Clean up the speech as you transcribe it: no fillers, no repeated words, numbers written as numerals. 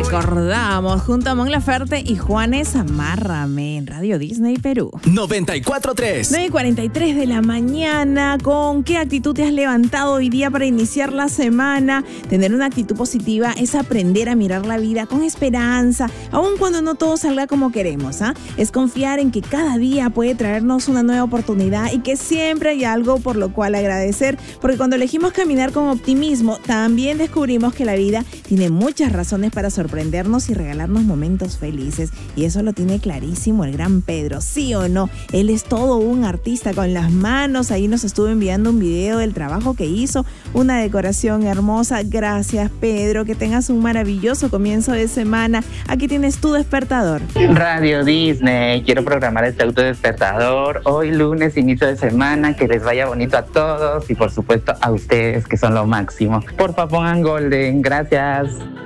Recordamos junto a Mon Laferte y Juanes Amárrame en Radio Disney Perú. 94.3. 9:43 de la mañana. ¿Con qué actitud te has levantado hoy día para iniciar la semana? Tener una actitud positiva es aprender a mirar la vida con esperanza, aun cuando no todo salga como queremos, ¿ah? Es confiar en que cada día puede traernos una nueva oportunidad y que siempre hay algo por lo cual agradecer, porque cuando elegimos caminar con optimismo, también descubrimos que la vida tiene muchas razones para sorprendernos y regalarnos momentos felices. Y eso lo tiene clarísimo el gran Pedro, ¿sí o no? Él es todo un artista con las manos. Ahí nos estuvo enviando un video del trabajo que hizo, una decoración hermosa. Gracias, Pedro, que tengas un maravilloso comienzo de semana. Aquí tienes tu despertador. Radio Disney, quiero programar este autodespertador. Hoy lunes, inicio de semana, que les vaya bonito a todos y por supuesto a ustedes que son lo máximo. Porfa, pongan Golden, gracias.